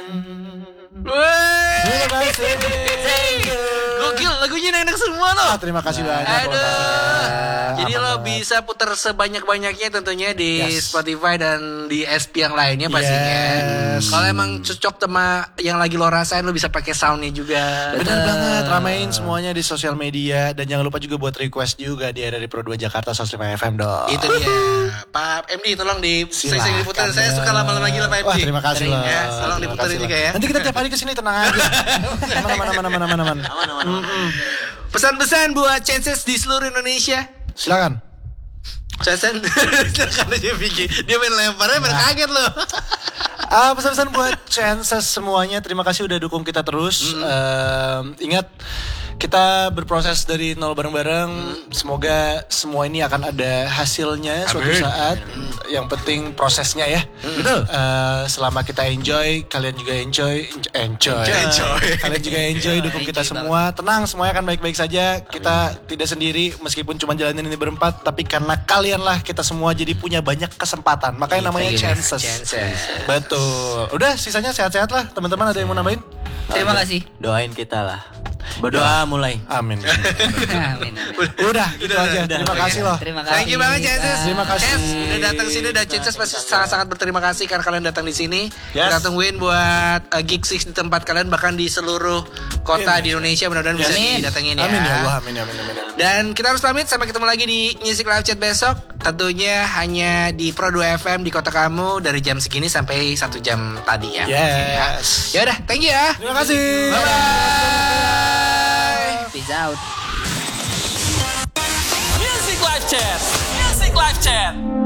Terima kasih. Gokil, lagunya enak semua loh. Terima kasih banyak. Jadi lo bisa putar sebanyak-banyaknya tentunya di Spotify dan di SP yang lainnya pastinya. Kalau emang cocok sama yang lagi lo rasain, lo bisa pakai soundnya juga. Benar banget, ramein semuanya di sosial media. Dan jangan lupa juga buat request juga di dari Pro 2 Jakarta 105 FM dong. Itu dia. Pak MD tolong sering diputar. Saya suka lama-lama gila Pak MD. Wah, terima kasih loh. Ya, tolong diputerin juga ya. Nanti kita tiap hari kesini, tenang aja. Aman. Pesan-pesan buat Chances di seluruh Indonesia. Silakan. Silakan aja Vicky. Dia main lemparnya kaget loh. Pesan-pesan buat Chances semuanya. Terima kasih udah dukung kita terus. Ingat, kita berproses dari nol bareng-bareng. Semoga semua ini akan ada hasilnya suatu saat. Yang penting prosesnya ya. Betul. Selama kita enjoy, kalian juga enjoy. Kalian juga enjoy dukung kita semua. Tenang, semuanya akan baik-baik saja. Kita tidak sendiri meskipun cuma jalanin ini berempat, tapi karena kalian lah kita semua jadi punya banyak kesempatan. Makanya namanya Chances. Betul. Udah, sisanya sehat-sehat lah. Teman-teman ada yang mau nambahin? Terima kasih. Doain kita lah. Berdoa mulai. Amin. Amin. Udah, gitu aja. Terima kasih loh. Terima kasih. Thank you banget Chances. Terima kasih. Udah datang sini dan Chances pasti sangat-sangat berterima kasih karena kalian datang di sini. Yes. Kita tungguin buat gig six di tempat kalian, bahkan di seluruh kota di Indonesia. Mudah-mudahan bisa didatengin ya. Amin ya Allah, amin. Dan kita harus pamit, sampai ketemu lagi di Music Live Chat besok. Tentunya hanya di Pro 2 FM di kota kamu dari jam segini sampai 1 jam tadi ya. Yes. Ya udah, thank you ya. Terima kasih. Bye. Peace out. Music Live Chat.